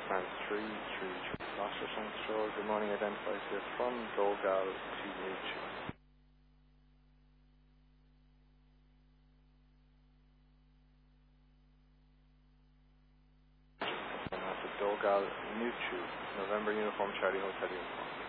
Sands 333 Gloucester Sands Road. Good morning, identified here from Dogal to Newchew. Dogal, Newchew, November Uniform Charlie Hotel Uniform.